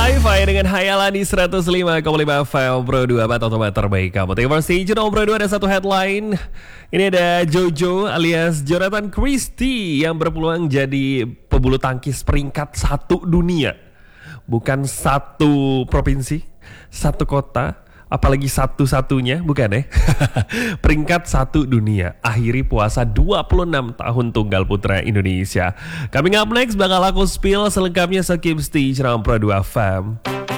Hi-Fi dengan Hayalan di 105,5 FM Bro 2 Bat Otomat terbaik kamu. Thank you for staying tune. Bro 2 ada satu headline. Ini ada Jojo alias Jonathan Christie yang berpeluang jadi pebulu tangkis peringkat 1 dunia. Bukan satu provinsi, satu kota, apalagi satu-satunya, bukan ya? Peringkat 1 dunia. Akhiri puasa 26 tahun tunggal putra Indonesia. Coming up next bakal aku spill selengkapnya, so keep stay Pro 2 FM.